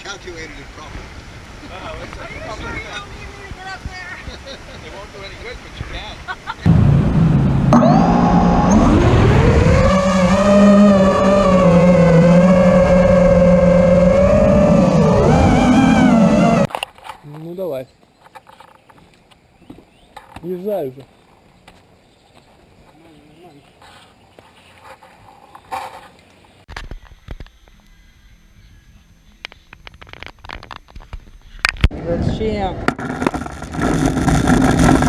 calculated it properly. No, it's Are you sure you don't need me to get up there? It won't do any good, but you can. Ну давай. Езжай уже. Зачем?